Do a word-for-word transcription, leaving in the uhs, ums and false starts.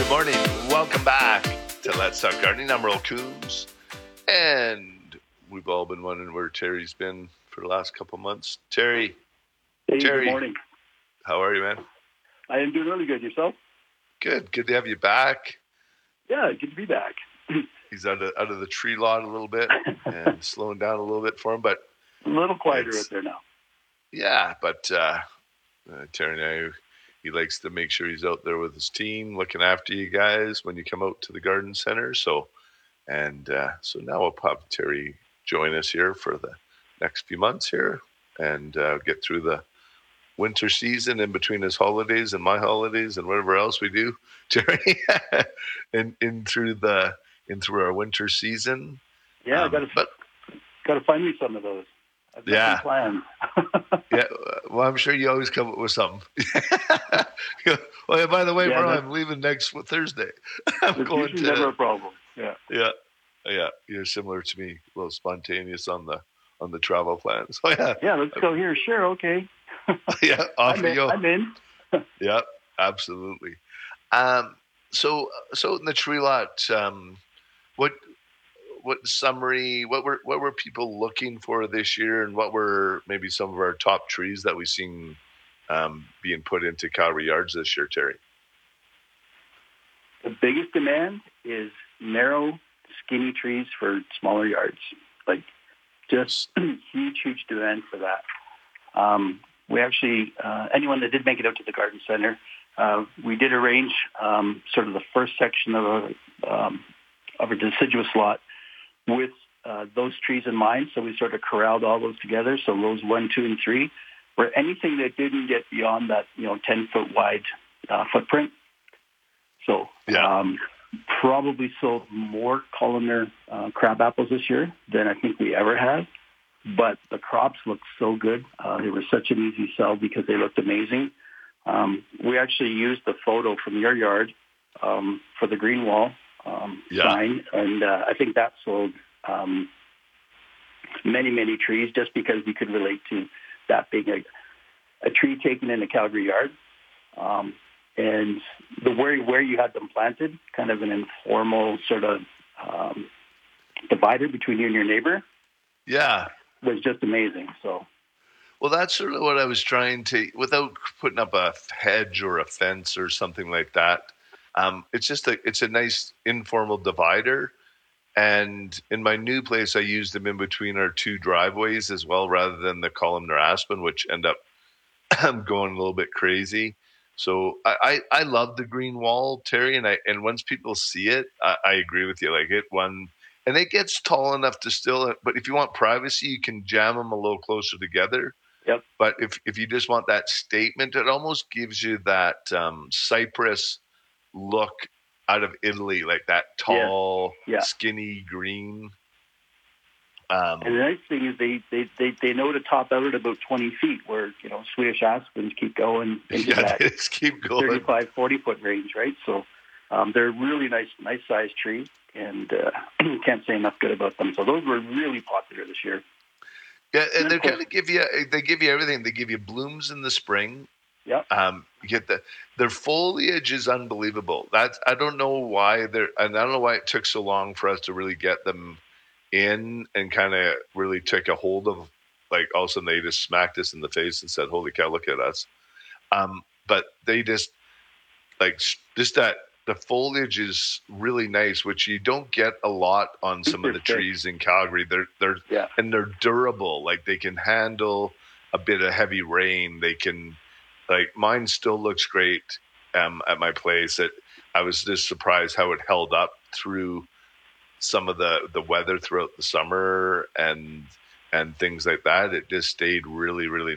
Good morning. Welcome back to Let's Talk Gardening. I'm Earl Coombs. And we've all been wondering where Terry's been for the last couple months. Terry. Hey, Terry, good morning. How are you, man? I am doing really good. Yourself? Good. Good to have you back. Yeah, good to be back. He's out of, out of the tree lot a little bit and slowing down a little bit for him. But a little quieter out there now. Yeah, but uh, uh, Terry and I, he likes to make sure he's out there with his team, looking after you guys when you come out to the garden center. So, and uh, so now we'll have Terry join us here for the next few months here and uh, get through the winter season in between his holidays and my holidays and whatever else we do, Terry, in, in through the in through our winter season. Yeah, um, I gotta but, gotta find me some of those. I've got yeah. some plans. Yeah, well, I'm sure you always come up with something. Well, yeah, by the way, Yeah, bro, that's- I'm leaving next Thursday. I'm It's going usually to. never a problem. Yeah. Yeah, yeah, you're similar to me, a little spontaneous on the on the travel plans. Oh yeah, Yeah, let's go here. Sure, okay. yeah, off I'm we in. go. I'm in. Yeah, absolutely. Um, so so in the tree lot, um, what what summary? What were what were people looking for this year, and what were maybe some of our top trees that we've seen um, being put into Calgary yards this year, Terry? The biggest demand is narrow, skinny trees for smaller yards. Like, just huge, huge demand for that. Um, we actually, uh, anyone that did make it out to the garden center, uh, we did arrange um, sort of the first section of a um, of a deciduous lot with uh, those trees in mind. So we sort of corralled all those together. So rows one, two, and three, where anything that didn't get beyond that, you know, ten foot wide uh, footprint. So Yeah. um, probably sold more columnar uh, crab apples this year than I think we ever have. But the crops looked so good. Uh, they were such an easy sell because they looked amazing. Um, we actually used the photo from your yard um, for the green wall um, Yeah. sign, and uh, I think that sold um, many, many trees just because we could relate to that being a, a tree taken in a Calgary yard. Um, and the where, where you had them planted, kind of an informal sort of um, divider between you and your neighbor, Yeah. was just amazing. So, Well, that's sort of what I was trying to, without putting up a hedge or a fence or something like that. Um, it's just a, it's a nice informal divider. And in my new place, I used them in between our two driveways as well, rather than the columnar aspen, which end up going a little bit crazy. So I, I, I love the green wall, Terry, and I and once people see it, I, I agree with you. Like it one, and it gets tall enough to still. But if you want privacy, you can jam them a little closer together. yep. But if if you just want that statement, it almost gives you that um, cypress look out of Italy, like that tall, Yeah. skinny green. Um, And the nice thing is they, they, they, they know to top out at about twenty feet where, you know, Swedish aspens keep going into yeah, that they just keep going. thirty-five, forty foot range, right? So um, they're really nice, nice sized tree, and uh, can't say enough good about them. So those were really popular this year. Yeah, and And they of course- kind of give you they give you everything. They give you blooms in the spring. Yep. Um, you get the their foliage is unbelievable. That's I don't know why they're and I don't know why it took so long for us to really get them in and kind of really take a hold of. Like all of a sudden they just smacked us in the face and said, "Holy cow, look at us!" Um, but they just like just that the foliage is really nice, which you don't get a lot on some Super of the thick. trees in Calgary. They're they're Yeah. and they're durable. Like they can handle a bit of heavy rain. They can like mine still looks great um, at my place. It I was just surprised how it held up through some of the the weather throughout the summer and and things like that. It just stayed really really